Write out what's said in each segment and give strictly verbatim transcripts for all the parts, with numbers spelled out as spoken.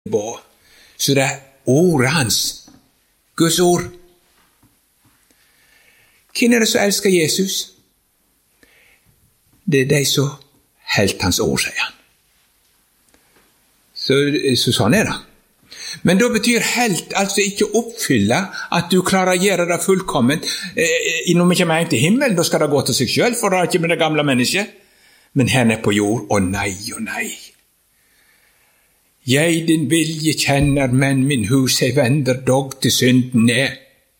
på. Så det er ordet hans, Guds ord. Hvem er det som elsker Jesus? Det er de som helt hans ord, sier han. Så, så sånn er det. Men da betyr helt altså ikke oppfylle at du klarer å gjøre det fullkomment. Eh, når vi kommer hjem til himmelen, da skal det gå til seg selv, for det er ikke med det gamle mennesket. Men her nede på jord, å nei, å nei. Jeg din vilje kjenner, men min hus jeg vender dog til synden ned.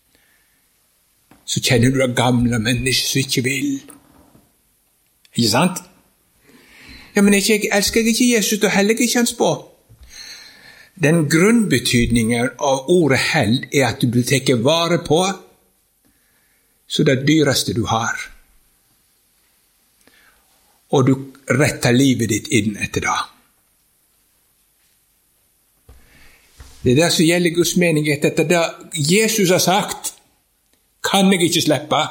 Så kjenner du det gamle mennesket som ikke vil. Ikke sant? Ja, men jeg elsker ikke Jesus, da heller ikke hans på. Den grunnbetydningen av ordet held er at du blir tatt vare på, så det dyreste du har. Og du retter livet ditt inn etter det. Det er det som gjelder Guds menighet. Etter det Jesus har sagt, kan jeg ikke slippe.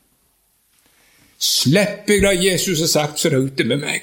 Slipper jeg det Jesus har sagt, så er det ute med meg.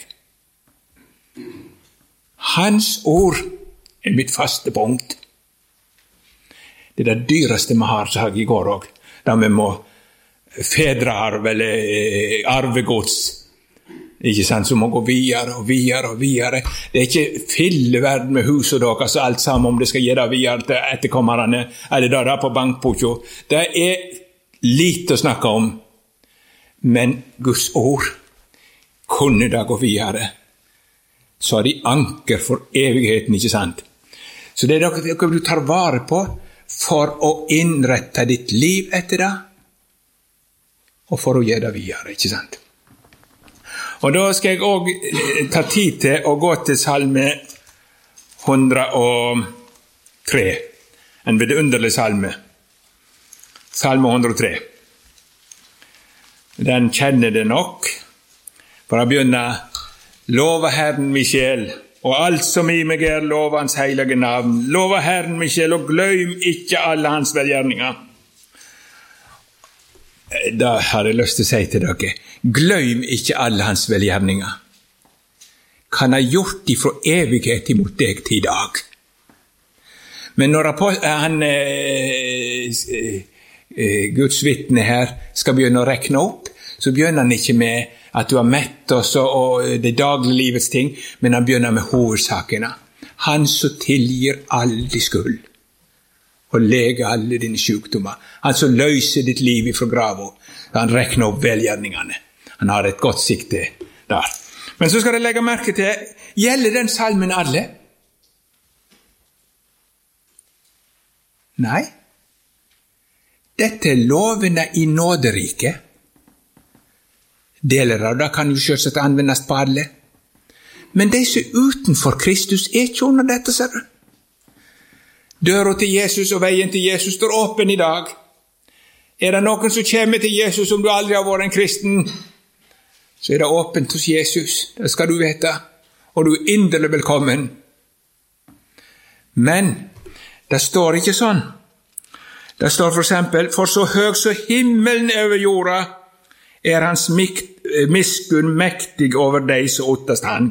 Hans ord er mitt faste punkt. Det er det dyreste vi har, så har jeg i går også. Da vi må fedrearv eller arvegods, ikke sant, så må gå videre og videre og videre. Det er ikke fylleverden med hus og dere, så alt sammen om det skal gjøre videre til etterkommerne, eller da da på bankpokjo. Det er lite å snakke om, men Guds ord kunne da gå videre. Så har de anker for evigheten, ikke sant? Så det er noe du tar vare på for å innrette ditt liv etter det, og for å gjøre det videre, ikke sant? Og da skal jeg også ta tid til å gå til salme hundre og tre, en vidunderlig salme. Salme hundre og tre. Den kjenner det nok, for å begynne: Lova Herren min sjel, og alt som i meg er, lova hans heilige navn. Lova Herren min sjel, og gløym ikke alle hans velgjerninger. Da har jeg lyst til å si til dere: gløym ikke alle hans velgjerninger. Han har gjort de fra evighet imot deg til i dag. Men når han, eh, eh, Guds vitne her skal begynne å rekne opp, så begynner han ikke med at du har mett oss og det daglige livets ting, men han begynner med hovedsakene. Han som tilgir all din skyld og leger alle dine sykdommer. Han som løser ditt liv fra graven. Han rekner opp velgjerningene. Han har et godt sikte der. Men så skal jeg legge merke til, gjelder den salmen alle? Nei. Dette er lovene i nåderiket. Deler av det kan jo selvsagt anvendes på alle. Men de som er utenfor Kristus er ikke under dette, ser du. Døra til Jesus og veien til Jesus står åpen i dag. Er det noen som kommer til Jesus om du aldri har vært en kristen, så er det åpent hos Jesus. Det skal du vite. Og du er inderlig velkommen. Men det står ikke sånn. Det står for eksempel: for så høg så himmelen over jorda, er hans miskunn mektig over deg som ottast han.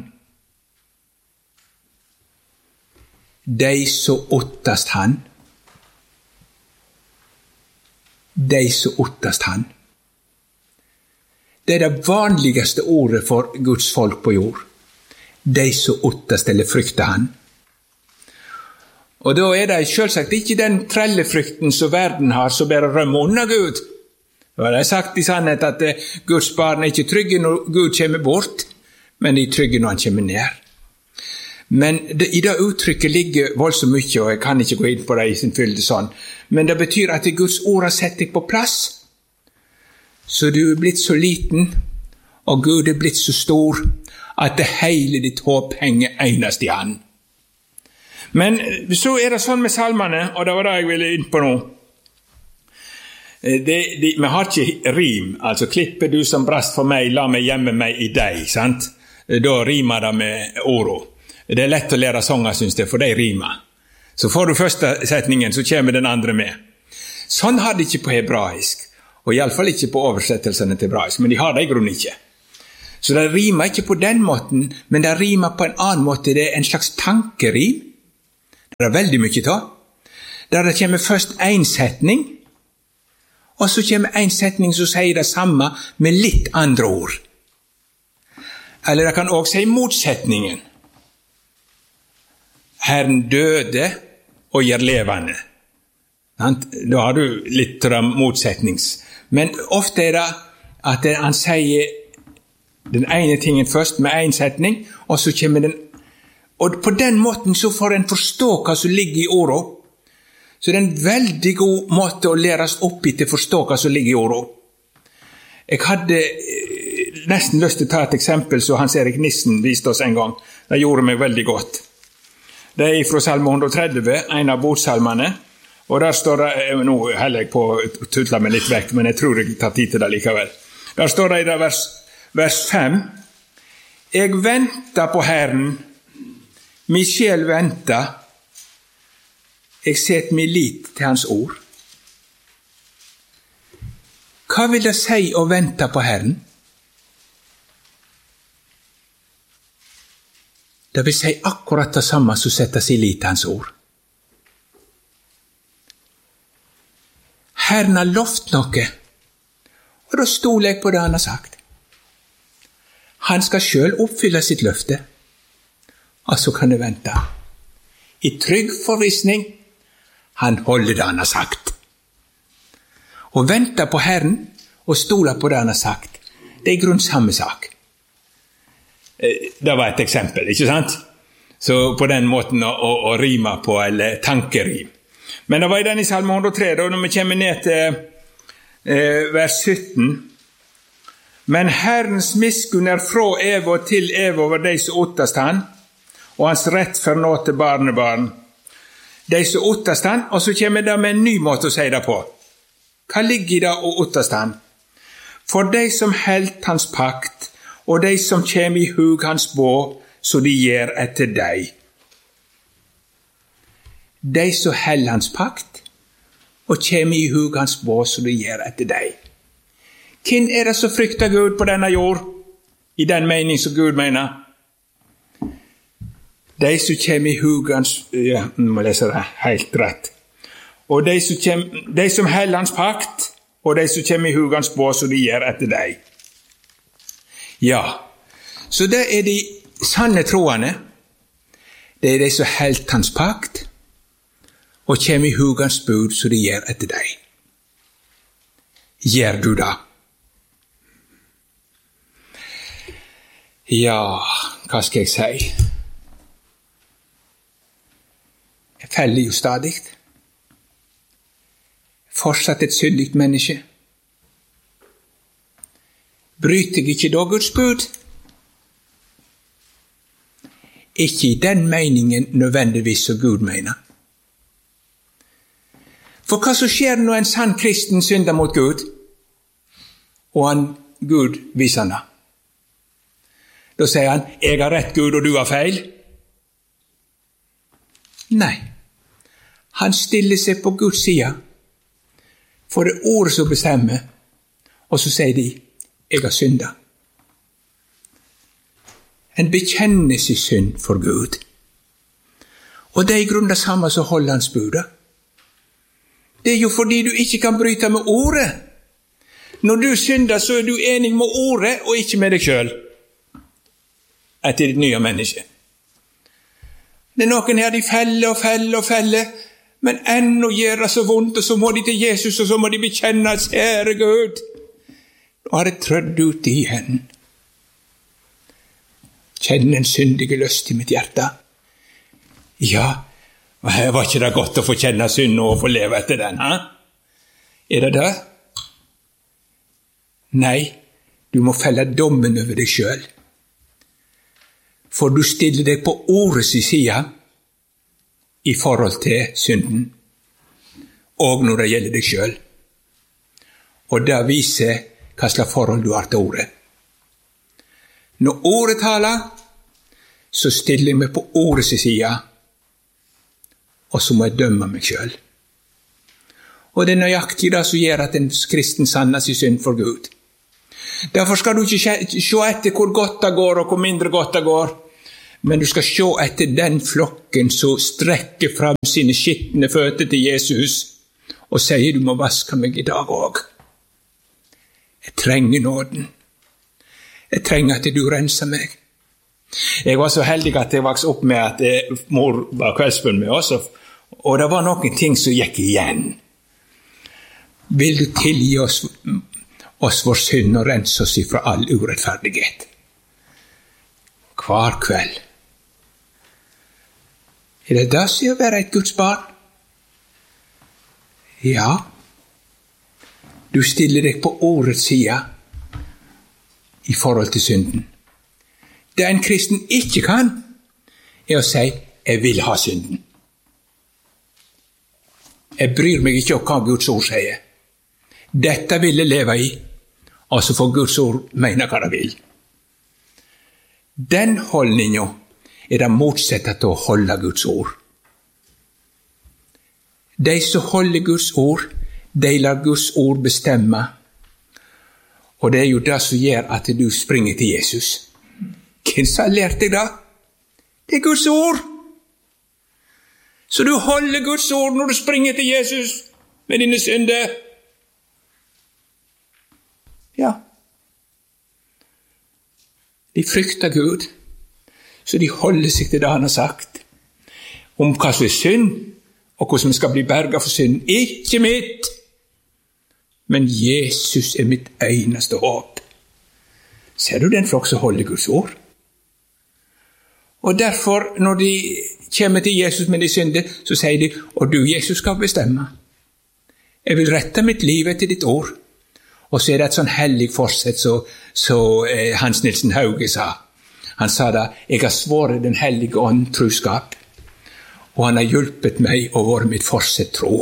De som ottast han. De som ottast han. Det er det vanligste ordet for Guds folk på jord. De som ottast eller frykter han. Og da er det selvsagt ikke den trellefrykten som verden har, som bare rømmer unna Gud. Og det er sagt i sannhet at Guds barn er ikke trygge når Gud kommer bort, men de er trygge når han kommer ned. Men det, i det uttrykket ligger voldsomt mye, og jeg kan ikke gå inn på det i sin fylde sånn, men det betyr at Guds ord har sett deg på plass, så du er blitt så liten, og Gud er blitt så stor, at det hele ditt håp henger enest i han. Men så er det sånn med salmene, og det var det jeg ville inn på nå. Det, det, vi har ikke rim, altså klipper du som brast for meg, la meg gjemme meg i deg, sant? Da rimer det med oro. Det er lett å lære sanger, synes jeg, for det rimer. Så får du første setningen, så kommer den andre med. Sånn har de ikke på hebraisk, og i alle fall ikke på oversettelsene til hebraisk, men de har det i grunnen ikke. Så det rimer ikke på den måten, men det rimer på en annen måte. Det er en slags tankerim. Det er veldig mye ta. Der det kommer først en setning, og så kommer en setning som sier det samme med litt andre ord. Eller det kan også si motsetningen. Herren døde og gjør levende. Da har du litt av motsetnings. Men ofte er det at han sier den ene tingen først med en setning, og så kommer den. Og på den måten så får en forstå hva som ligger i ordet. Så det er en veldig god måte å læres opp i til å forstå hva som ligger i ordet. Jeg hadde nesten lyst til å ta et eksempel som Hans Erik Nissen viste oss en gang. Det gjorde meg veldig godt. Det er fra Salme hundre og tretti, en av botsalmene. Og der står det, nå heller jeg på å tuttle meg litt vekk, men jeg tror jeg tar tid til det likevel. Der står det i det vers, vers fem. Jeg venter på Herren, min sjel venter, jeg set min lit til hans ord. Hva vil det si å vente på Herren? Det vil si akkurat det samme som setter sin lit til hans ord. Herren har lovt noe, og da stoler jeg på det han har sagt. Han skal selv oppfylle sitt løfte, og så kan jeg vente. I trygg forvissning, han holder det han har sagt. Å vente på Herren og stole på det han har sagt, det er i grunn samme sak. Det var et eksempel, ikke sant? Så på den måten å, å, å rime på, eller tankerim. Men det var i den i Salme hundre og tre, da når vi kommer ned til eh, vers sytten. Men Herrens miskunn er fra evig og til evig over de som ottast han, og hans rett for nå til barnebarn. De som ottast han, og så kommer det med en ny måte å si det på. Hva ligger i det å ottast han? For de som helt hans pakt, og de som kommer i hug hans bå, så de gjør etter deg. De som held hans pakt, og kommer i hug hans bå, så de gjør etter deg. Hvem er det som frykter Gud på denne jord? I den mening som Gud mener. De som kommer i hug hans, ja, nå må jeg lese det helt rett. Og de som, kommer, de som held hans pakt, og de som kommer i hug hans bå, så de gjør etter deg. Ja, så det er de sanne troende. Det er de som held hans pakt, og kommer i hug hans bud, så de gjør etter deg. Gjør du det? Ja, hva skal jeg si? Jeg feller jo stadig. Fortsatt et syndigt menneske. Bryter jeg ikke da Guds bud? Ikke i den meningen nødvendigvis som Gud mener. For hva så skjer når en sann kristen synder mot Gud, og han, Gud viser han det? Da sier han, jeg har rett Gud, og du har feil. Nei, han stiller seg på Guds side, for det er ordet som bestemmer, og så sier de, jeg har syndet. En bekjenner sin synd for Gud. Og det er i grunn det samme som holder hans budet. Det er jo fordi du ikke kan bryte med ordet. Når du synder, så er du enig med ordet, og ikke med deg selv. Etter ditt nye menneske. Det er noen her, de feller og feller og feller, men ennå gjør det så vondt, og så må de til Jesus, og så må de bekjenne, kjære Gud. Nå har jeg trødd ut igjen. Kjenner en syndige lyst i mitt hjerte. Ja, var ikke det godt å få kjenne synd og få leve etter den, ha? Er det det? Nei, du må felle dommen over deg selv. For du stiller deg på ordets side i forhold til synden, og når det gjelder deg selv. Og det viser hva slags forhold du har til ordet. Når ordet taler, så stiller jeg meg på ordets side, og så må jeg dømme meg selv. Og det er nøyaktig det som gjør at en kristen sanner sin synd for Gud. Derfor skal du ikke se etter hvor godt det går, og hvor mindre godt det går. Men du skal se etter den flokken som strekker fram sine skittende føtter til Jesus og sier, du må vaske meg i dag også. Jeg trenger nåden. Jeg trenger at du renser meg. Jeg var så heldig at jeg vokste opp med at eh, mor var kveldsbønn med oss, og, og det var noen ting som gikk igjen. Vil du tilgi oss, oss vår synd og rense oss ifra all urettferdighet? Hver kveld. Er det det som er å være et Guds barn? Ja. Du stiller deg på ordets side i forhold til synden. Det en kristen ikke kan, er å si, jeg vil ha synden. Jeg bryr meg ikke om hva Guds ord sier. Dette vil jeg leve i, og så får Guds ord mene hva det vil. Den holdningen er det motsatte til å holde Guds ord. De som holder Guds ord, de lar Guds ord bestemme, og det er jo det som gjør at du springer til Jesus. Hvem som har lært deg det? Det er Guds ord. Så du holder Guds ord når du springer til Jesus med dine synder. Ja. De frykter Gud, så de holder seg til det han har sagt. Om hva som er synd, og hvordan vi skal bli berget for synd. Ikke mitt, men Jesus er mitt eneste håp. Ser du den flokk som holder Guds ord? Og derfor, når de kommer til Jesus med de synder, så sier de, og du, Jesus, skal bestemme. Jeg vil rette mitt liv etter ditt ord. Og så er det et sånn hellig forsett, så, så eh, Hans Nilsen Hauge sa. Han sa da, jeg har svåret den hellige ånd truskap, og han har hjulpet meg og vært mitt forsett tro.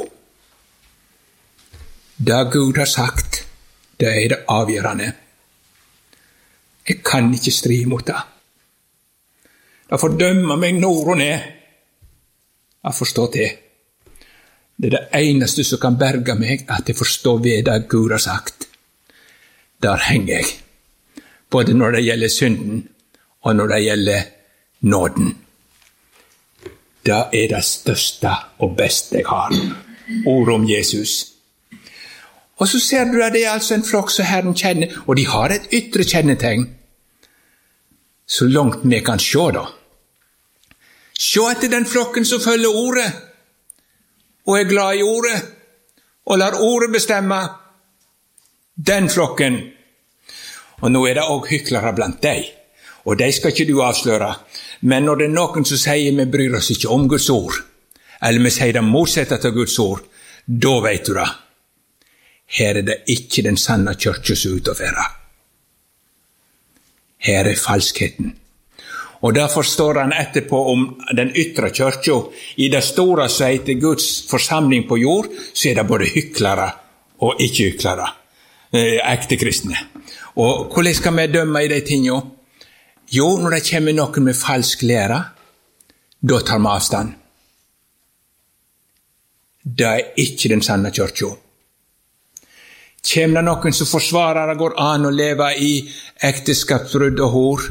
Det Gud har sagt, det er det avgjørende. Jeg kan ikke stri mot det. Det fordømmer meg nord og ned. Jeg forstår det. Det er det eneste som kan berge meg, at jeg forstår ved det Gud har sagt. Der henger jeg. Både når det gjelder synden, og når det gjelder nåden. Det er det største og beste jeg har. Ord om Jesus. Og så ser du at det er altså en flokk som Herren kjenner, og de har et ytre kjennetegn. Så langt vi kan se da. Se etter den flokken som følger ordet, og er glad i ordet, og lar ordet bestemme. Den flokken. Og nå er det også hyklere blant deg, og de skal ikke du avsløre. Men når det er noen som sier vi bryr oss ikke om Guds ord, eller vi sier det motsatte til Guds ord, da vet du det. Her er det ikke den sanne kirke som er ute å fære. Her er falskheten. Og derfor står han etterpå om den ytre kirka. I det store som heter Guds forsamling på jord, så er det både hyklere og ikke hyklere, eh, ekte kristne. Og hvordan skal vi dømme i de tingene? Jo, når det kommer noen med falsk lære, da tar vi avstand. Det er ikke den sanne kirka. Kommer det noen som forsvarer det går an å leve i ekteskapsbrudd og hor,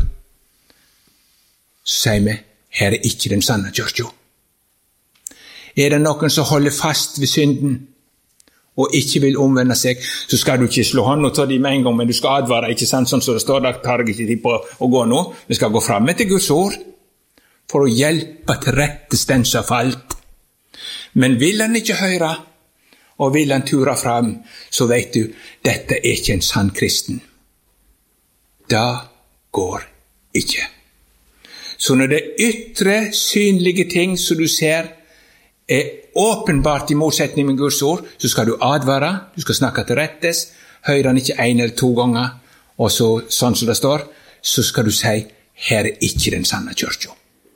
så sier vi, her er ikke den sanne kirka. Er det noen som holder fast ved synden, og ikke vil omvende seg, så skal du ikke slå hånd og ta dem med en gang, men du skal advare, ikke sant, sånn som det står, da tar jeg ikke tid på å gå nå. Vi skal gå frem etter Guds ord, for å hjelpe til rette den som har falt. Men vil han ikke høre, og vil han ture frem, så vet du, dette er ikke en sann kristen. Det går ikke. Så når det ytre, synlige ting som du ser, er åpenbart i motsetning med Guds ord, så skal du advare, du skal snakke til rettes, hører han ikke en eller to ganger, og så, sånn som det står, så skal du si, her er ikke den sanne kirka.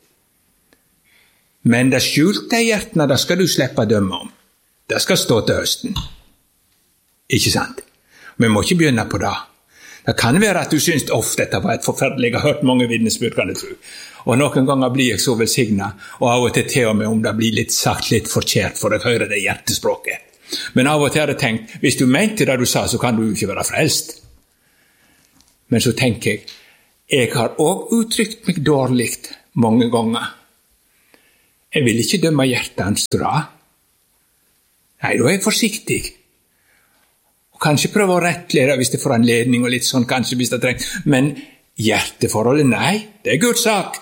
Men det skjulte i hjertene, det skal du slippe å dømme om. Det skal stå til høsten. Ikke sant? Vi må ikke begynne på det. Det kan være at du synes ofte dette var et forferdelig, jeg har hørt mange vitnesbyrd, kan jeg tro. Og noen ganger blir jeg så velsignet, og av og til til og med om det blir litt sagt litt forkjert, for jeg hører det hjertespråket. Men av og til har jeg tenkt, hvis du mente det du sa, så kan du ikke være frelst. Men så tenker jeg, jeg har også uttrykt meg dårligt mange ganger. Jeg vil ikke dømme hjertet hans da. Nei, da er jeg forsiktig. Og kanskje prøve å rettlede hvis det får anledning, og litt sånn kanskje hvis det trengs. Men hjerteforholdet, nei, det er Guds sak.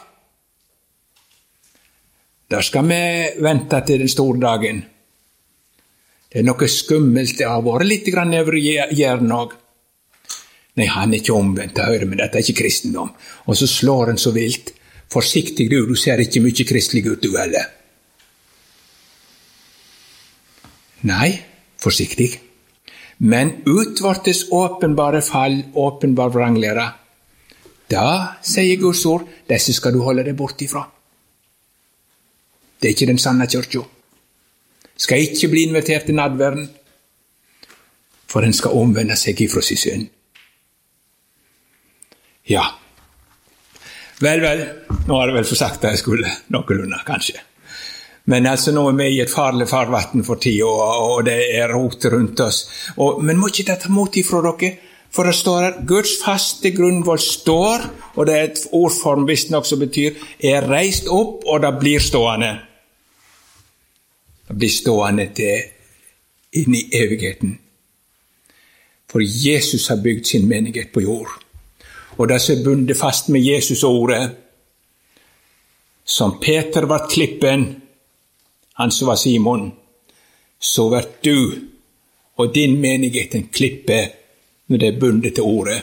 Da skal vi vente til den store dagen. Det er noe skummelt, det har vært litt grann over hjernen også. Nei, han er ikke omvendt, jeg hører, men dette er ikke kristendom. Og så slår han så vilt. Forsiktig du, du ser ikke mye kristelig ut du heller. Nei, forsiktig. Men utvortes åpenbare fall, åpenbar vranglære, da, sier Guds ord, disse skal du holde deg bort ifra. Det er ikke den sanne kyrkja. Skal ikke bli invitert til nadverden, for den skal omvende seg ifra sin synd. Ja. Vel, vel, nå har jeg vel forsagt det jeg skulle noenlunde, kanskje. Men altså, nå er vi i et farlig farvatten for tid, og, og det er rot rundt oss. Og, men må ikke dette mot ifra dere? For det står her, Guds faste grunnvoll står, og det er et ordform visst nok som betyr, er reist opp, og det blir stående. Det blir stående til inn i evigheten. For Jesus har bygd sin menighet på jord. Og det som er bundet fast med Jesus ordet, som Peter var klippen, han som var Simon, så var du og din menighet en klippe når det er bundet til ordet.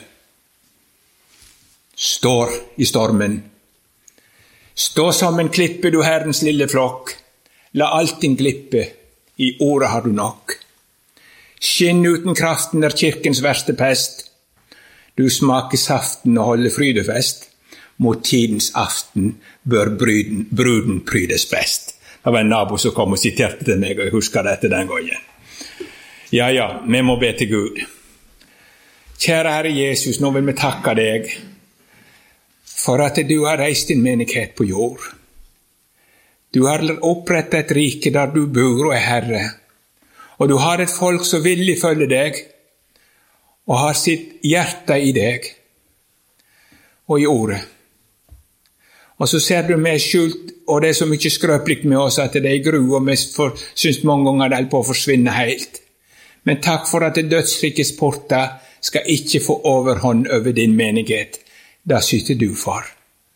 Står i stormen. Stå som en klippe, du Herrens lille flokk. La alt din glippe, i ordet har du nok. Skinn uten kraften er kirkens verste pest. Du smaker saften og holder frydefest. Mot tidens aften bør bruden, bruden prydes best. Det var en nabo som kom og siterte til meg, og jeg husker dette den gangen. Ja, ja, vi må be til Gud. Kjære Herre Jesus, nå vil vi takke deg for at du har reist din menighet på jord. Du har opprettet et rike der du bor og er Herre, og du har et folk som villig følger deg, og har sitt hjerte i deg, og i ordet. Og så ser du meg skjult, og det er så mye skrøpligt med oss at det er gru, og vi synes mange ganger det er på å forsvinne helt. Men takk for at det dødsrikes porta skal ikke få overhånd over din menighet. Det sitter du for.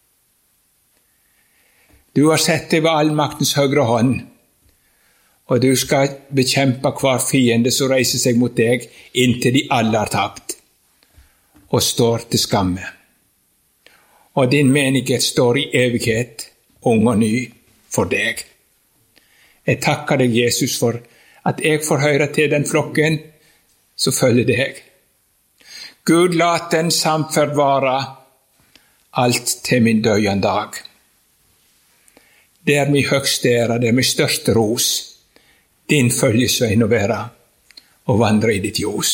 Du har sett deg ved allmaktens høyre hånd, og du skal bekjempe hver fiende som reiser seg mot deg, inntil de alle har tapt, og står til skamme. Og din menighet står i evighet, ung og ny, for deg. Jeg takker deg, Jesus, for at jeg får høre til den flokken som følger deg. Gud, lat den samferd vare alt til min døyende dag. Det er min høgste ære, det er min største ros. Din følgesvein å være, og vandre i ditt ljos.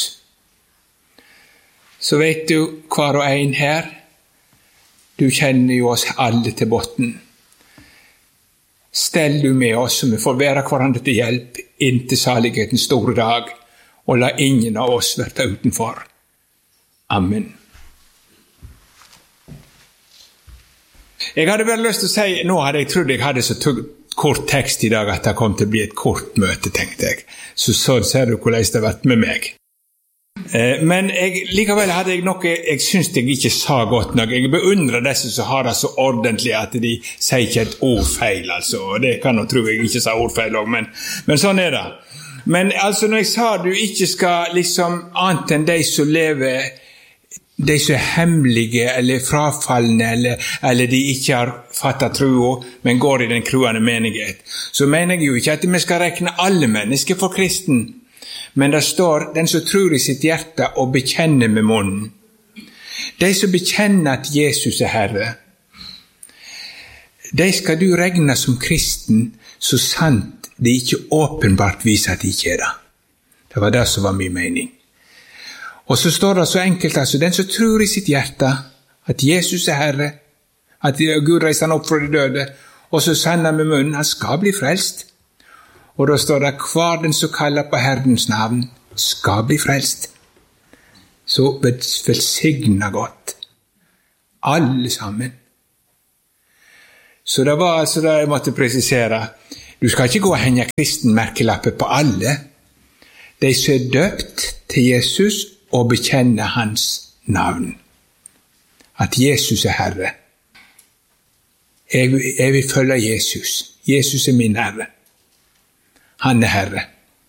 Så vet du hver og en her, du kjenner jo oss alle til botten. Stell du med oss, så vi får være hverandre til hjelp inntil salighetens store dag, og la ingen av oss være utenfor. Amen. Jeg hadde vel lyst til å si, nå hadde jeg trodd jeg hadde så kort tekst i dag at det kom til å bli et kort møte, tenkte jeg. Så sånn ser du hvordan det har vært med meg. Eh, men jeg, likevel hadde jeg noe jeg synes jeg ikke sa godt nok. Jeg beundrer disse som har det så ordentlig at de sier ikke et ord feil, altså. Og det kan jeg tro jeg ikke sa ord feil også, men, men sånn er det. Men altså når jeg sa du ikke skal liksom annet enn de som lever, de som er hemmelige eller frafallende, eller, eller de ikke har fattet troa, men går i den kroende menighet, så mener jeg jo ikke at vi skal rekne alle mennesker for kristen. Men det står, den som tror i sitt hjerte og bekjenner med munnen. De som bekjenner at Jesus er Herre, de skal du regne som kristen, så sant det ikke åpenbart viser at de ikke er det. Det var det som var min mening. Og så står det så enkelt, altså, den som tror i sitt hjerte at Jesus er Herre, at Gud reiser han opp fra de døde, og så sanner med munnen, han skal bli frelst. Og da står det, hver den som kaller på Herrens navn, skal bli frelst. Så velsigna godt. Alle sammen. Så det var altså det jeg måtte presisere. Du skal ikke gå og henge kristenmerkelapper på alle. De som er døpt til Jesus og bekjenner hans navn. At Jesus er Herre. Jeg, jeg vil følge Jesus. Jesus er min Herre. Han er Herre.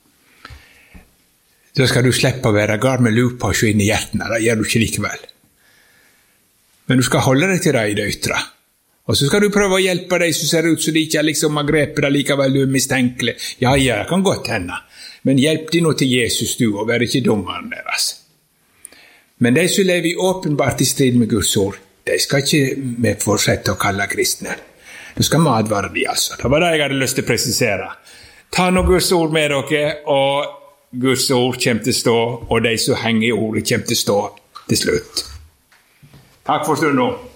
Da skal du slippe å være gar med lupa og se inn i hjertene. Det gjør du ikke likevel. Men du skal holde deg til det i det ytre. Og så skal du prøve å hjelpe deg som ser ut så de ikke liksom har grepet det likevel, du er mistenkelig. Ja, ja, det kan godt hende. Men hjelp de nå til Jesus du, og vær ikke dommeren deres. Men de som lever åpenbart i strid med Guds ord, de skal ikke vi fortsette å kalle kristne. Da skal vi advare de altså. Det var det jeg hadde lyst til å presisere. Ta nå Guds ord med dere, og Guds ord kommer til å stå, og de som henger i ordet kommer til å stå til slutt. Takk for stund nå.